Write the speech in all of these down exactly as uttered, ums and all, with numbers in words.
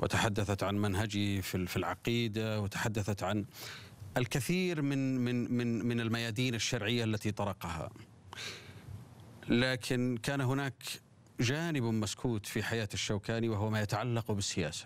وتحدثت عن منهجه في العقيدة، وتحدثت عن الكثير من من من من الميادين الشرعية التي طرقها. لكن كان هناك جانب مسكوت في حياة الشوكاني، وهو ما يتعلق بالسياسة.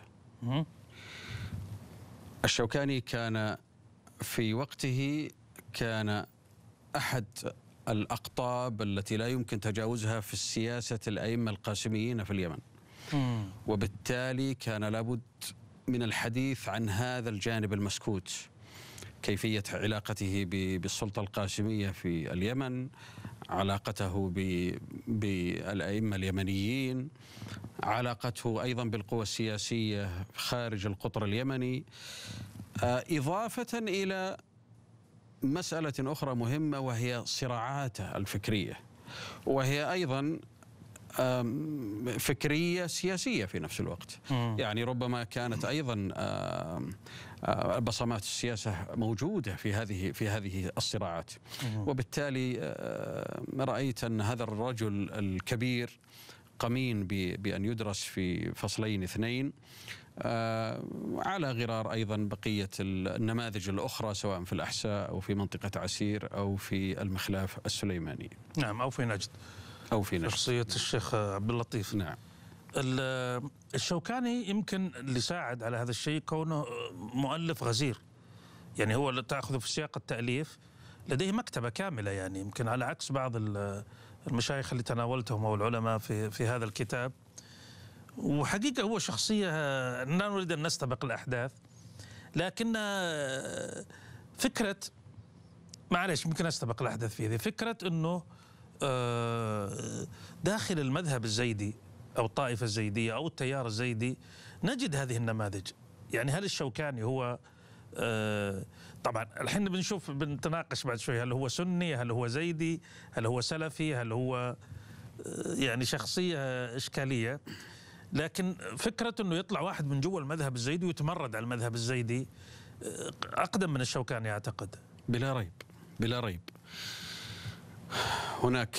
الشوكاني كان في وقته كان أحد الأقطاب التي لا يمكن تجاوزها في السياسة الأئمة القاسميين في اليمن، وبالتالي كان لابد من الحديث عن هذا الجانب المسكوت، كيفية علاقته بالسلطة القاسمية في اليمن، علاقته بالأئمة اليمنيين، علاقته أيضا بالقوى السياسية خارج القطر اليمني، إضافة إلى مسألة أخرى مهمة وهي صراعاته الفكرية، وهي أيضا فكرية سياسية في نفس الوقت. م. يعني ربما كانت أيضا بصمات السياسة موجودة في هذه في هذه الصراعات. م. وبالتالي رأيت أن هذا الرجل الكبير قمين بأن يدرس في فصلين اثنين، على غرار أيضا بقية النماذج الأخرى، سواء في الأحساء أو في منطقة عسير أو في المخلاف السليماني. نعم، أو في نجد. أو في نجد. شخصية الشيخ عبد اللطيف. نعم. الشوكاني يمكن اللي ساعد على هذا الشيء كونه مؤلف غزير، يعني هو تأخذه في سياق التأليف لديه مكتبة كاملة، يعني يمكن على عكس بعض المشايخ اللي تناولتهم أو العلماء في في هذا الكتاب. وحقيقة هو شخصية لا نريد أن نستبق الأحداث، لكن فكرة معلش ممكن أستبق الأحداث في هذه فكرة أنه داخل المذهب الزيدي أو الطائفة الزيدية أو التيار الزيدي نجد هذه النماذج. يعني هل الشوكاني هو طبعا الحين بنشوف بنتناقش بعد شوي، هل هو سني، هل هو زيدي، هل هو سلفي، هل هو يعني شخصية إشكالية. لكن فكرة أنه يطلع واحد من جوا المذهب الزيدي ويتمرد على المذهب الزيدي أقدم من الشوكاني أعتقد. بلا ريب بلا ريب. هناك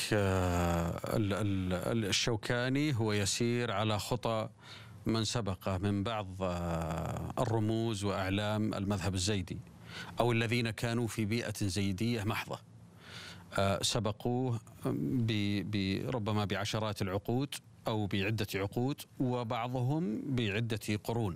الشوكاني هو يسير على خطى من سبقه من بعض الرموز وأعلام المذهب الزيدي، أو الذين كانوا في بيئة زيدية محضة، سبقوه ربما بعشرات العقود أو بعدة عقود، وبعضهم بعدة قرون.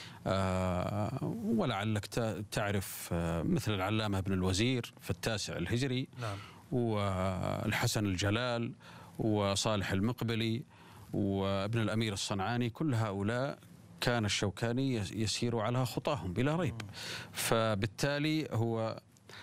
ولعلك تعرف مثل العلامة ابن الوزير في التاسع الهجري. نعم. والحسن الجلال وصالح المقبلي وابن الأمير الصنعاني، كل هؤلاء كان الشوكاني يسير على خطاهم بلا ريب. فبالتالي هو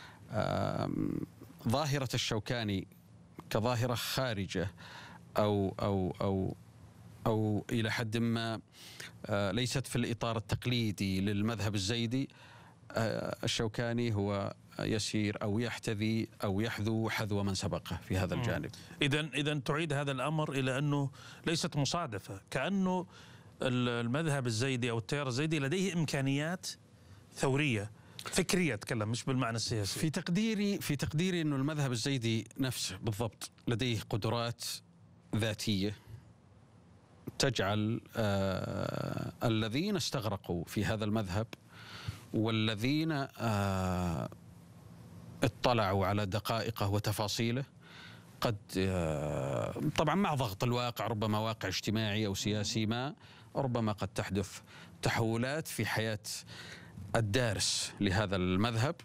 ظاهرة الشوكاني كظاهرة خارجة أو أو أو أو إلى حد ما ليست في الإطار التقليدي للمذهب الزيدي. الشوكاني هو يسير أو يحتذي أو يحذو حذو من سبقه في هذا الجانب. إذا إذا تعيد هذا الأمر إلى أنه ليست مصادفة، كأنه المذهب الزيدي أو التيار الزيدي لديه إمكانيات ثورية فكرية، أتكلم مش بالمعنى السياسي. في تقديري في تقديري أنه المذهب الزيدي نفسه بالضبط لديه قدرات ذاتية تجعل آه الذين استغرقوا في هذا المذهب والذين آه اطلعوا على دقائقه وتفاصيله قد آه طبعا مع ضغط الواقع، ربما واقع اجتماعي أو سياسي ما، ربما قد تحدث تحولات في حياة الدارس لهذا المذهب،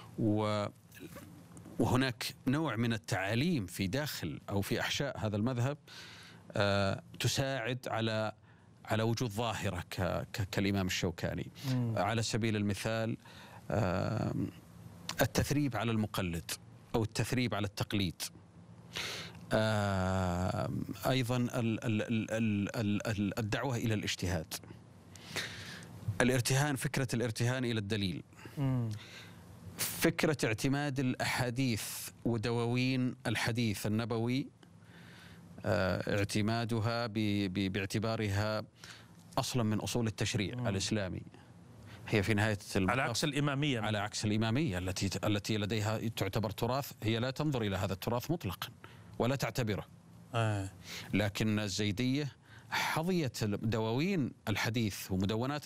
وهناك نوع من التعاليم في داخل أو في أحشاء هذا المذهب آه تساعد على على وجود ظاهرة كالإمام الشوكاني. مم. على سبيل المثال آه التثريب على المقلد أو التثريب على التقليد. آه أيضا ال ال ال ال الدعوة إلى الاجتهاد، الارتهان، فكرة الارتهان إلى الدليل. مم. فكرة اعتماد الأحاديث ودواوين الحديث النبوي، اه اعتمادها باعتبارها أصلا من أصول التشريع مم. الإسلامي. هي في نهاية على عكس الإمامية على عكس الإمامية التي التي لديها تعتبر تراث، هي لا تنظر إلى هذا التراث مطلقا ولا تعتبره. آه. لكن الزيدية حظيت دواوين الحديث ومدونات